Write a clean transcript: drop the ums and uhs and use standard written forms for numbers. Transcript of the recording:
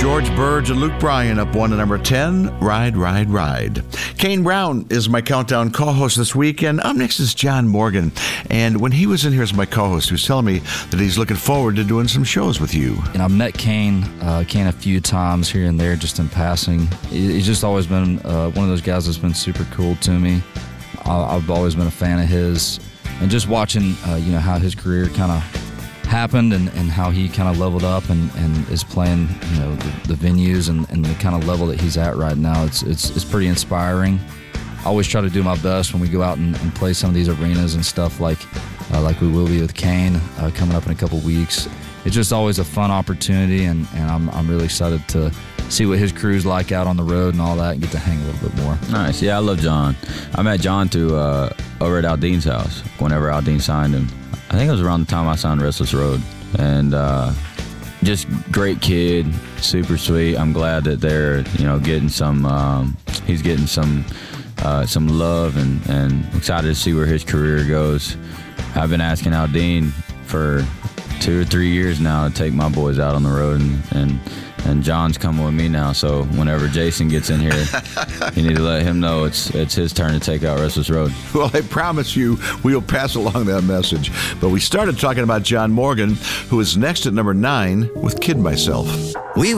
George Burge and Luke Bryan up 1 to number 10, Ride, Ride, Ride. Kane Brown is my Countdown co-host this week, and up next is John Morgan. And when he was in here as my co-host, he was telling me that he's looking forward to doing some shows with you. And I've met Kane a few times here and there, just in passing. He's just always been one of those guys that's been super cool to me. I've always been a fan of his, and just watching how his career kind of happened and how he kind of leveled up and is playing the venues and the kind of level that he's at right now. It's pretty inspiring. I always try to do my best when we go out and play some of these arenas and stuff like we will be with Kane coming up in a couple weeks. It's just always a fun opportunity, and I'm really excited to see what his crew's like out on the road and all that, and get to hang a little bit more. Nice. Yeah, I love John. I met John through over at Aldean's house whenever Aldean signed him. I think it was around the time I signed Restless Road. And just great kid, super sweet. I'm glad that they're getting some. He's getting some love, and excited to see where his career goes. I've been asking Aldean for 2 or 3 years now to take my boys out on the road, and John's coming with me now. So whenever Jason gets in here, you need to let him know it's his turn to take out Restless Road. Well, I promise you we'll pass along that message. But we started talking about John Morgan, who is next at number 9 with Kid Myself. We